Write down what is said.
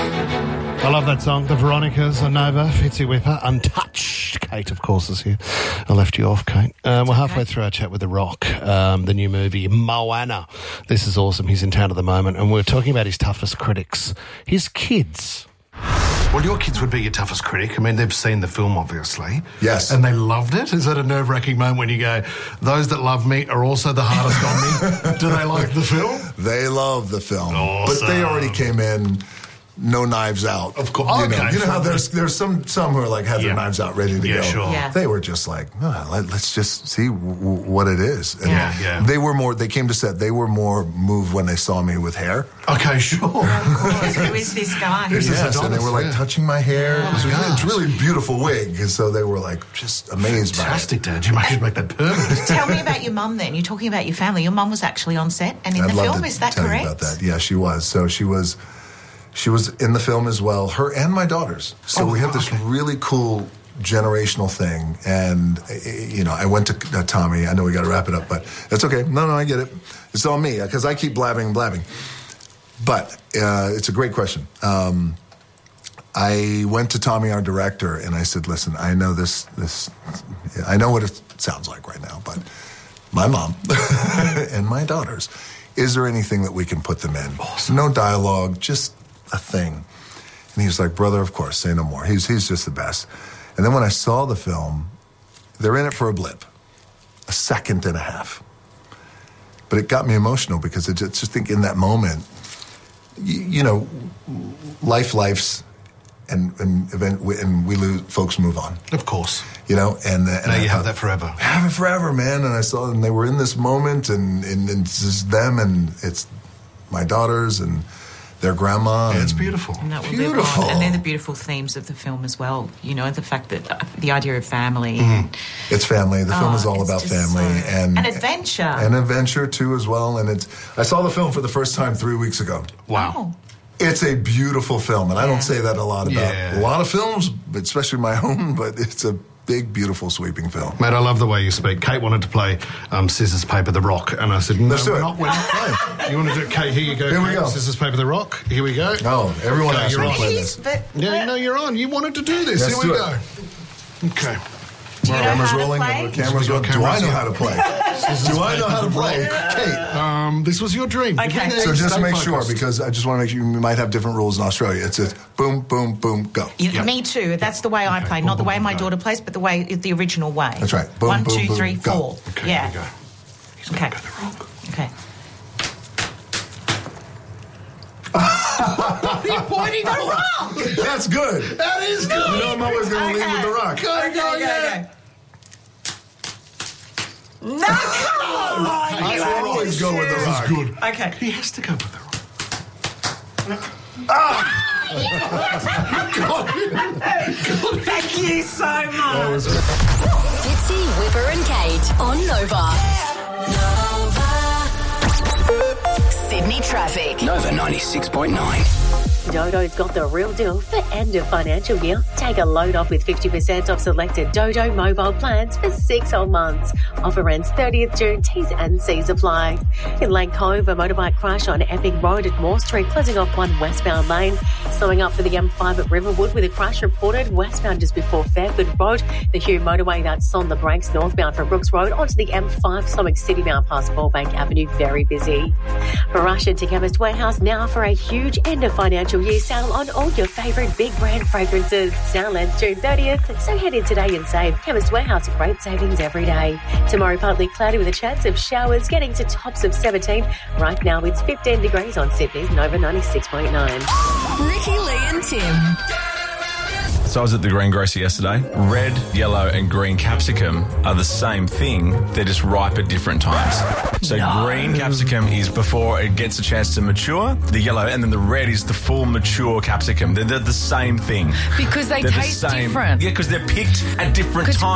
I love that song. The Veronicas, Nova, Fitzy Whipper, Untouched. Kate, of course, is here. I left you off, Kate. We're halfway through our chat with The Rock, the new movie, Moana. This is awesome. He's in town at the moment, and we're talking about his toughest critics, his kids. Well, your kids would be your toughest critic. I mean, they've seen the film, obviously. Yes. And they loved it. Is that a nerve-wracking moment when you go, those that love me are also the hardest on me? Do they like the film? They love the film. Awesome. But they already came in no knives out. Of course. You know how there's some who are like have their knives out ready to go. Sure. Yeah. They were just like, let's just see what it is. And they came to set, they were more moved when they saw me with hair. Okay, sure. Of course. Who is this guy? And they were like touching my hair. It's really a beautiful wig. And so they were like just amazed Fantastic, by it. Dad. You might make that permanent. Tell me about your mum then. You're talking about your family. Your mum was actually on set and in I'd the love film, to is that tell correct? you about that. Yeah, she was. So she was in the film as well, her and my daughters. So we have this really cool generational thing. And, I went to Tommy. I know we got to wrap it up, but it's okay. No, I get it. It's all me because I keep blabbing. But it's a great question. I went to Tommy, our director, and I said, listen, I know this I know what it sounds like right now, but my mom and my daughters, is there anything that we can put them in? Awesome. No dialogue, just a thing. And he was like, brother, of course, say no more. He's just the best. And then when I saw the film, they're in it for a blip, a second and a half. But it got me emotional because I just think in that moment, life's, and we lose, folks move on. Of course. And now you have that forever. Have it forever, man. And I saw them, they were in this moment, and it's just them, and it's my daughters, and their grandma. Yeah, it's beautiful. And that will Beautiful. live on. And they're the beautiful themes of the film as well. The fact that the idea of family. It's family. The film is all about family. And adventure. And adventure, too, as well. And I saw the film for the first time 3 weeks ago. Wow. Oh. It's a beautiful film, and I don't say that a lot about a lot of films, especially my own, but it's a big, beautiful, sweeping film. Mate, I love the way you speak. Kate wanted to play Scissors, Paper, The Rock, and I said, no, Let's do we're it. not playing. You want to do it? Kate, here you go. Here we Kate, go. Scissors, Paper, The Rock. Here we go. Oh, everyone Okay, has you're to on. play this. Yeah, you're on. You wanted to do this. Let's Here we do go. Okay. Do you know Cameras how to rolling. play? Cameras rolling. Do I know how to play? Do I know how to play? Kate, this was your dream. Okay. So just Stay make sure, focused. because I just want to make sure you might have different rules in Australia. It's a boom, boom, boom, go. Me too. That's the way I play. Boom, Not the boom, way my go. daughter plays, but the original way. That's right. Boom, 1, boom, 2, boom, 3, go. 4. Okay, Yeah. here we go. He's going to go The Rock. Okay. You're pointing The Rock! That's good. That is good! You know I'm always going to lead with The Rock. Go. No, come on! I always go with The Rock. This is good. Okay. He has to go with The Rock. Thank you so much. Fitzy, Whipper and Kate on Nova. Sydney traffic. Nova 96.9. Dodo's got the real deal for end of financial year. Take a load off with 50% off selected Dodo mobile plans for 6 whole months. Offer ends 30th June. T's and C's apply. In Lane Cove, a motorbike crash on Epping Road at Moore Street, closing off one westbound lane. Slowing up for the M5 at Riverwood with a crash reported westbound just before Fairford Road. The Hugh motorway that's on the brakes northbound from Brooks Road onto the M5 slowing citybound past Fallbank Avenue. Very busy. Rush into Chemist Warehouse now for a huge end of financial year sale on all your favourite big brand fragrances. Sale ends June 30th, so head in today and save. Chemist Warehouse, great savings every day. Tomorrow partly cloudy with a chance of showers, getting to tops of 17. Right now it's 15 degrees on Sydney's Nova 96.9. Ricky, Lee and Tim. So I was at the greengrocer yesterday. Red, yellow and green capsicum are the same thing. They're just ripe at different times. So green capsicum is before it gets a chance to mature. The yellow and then the red is the full mature capsicum. They're the same thing. Because they They're taste the same. different. Yeah, because they're picked at different times.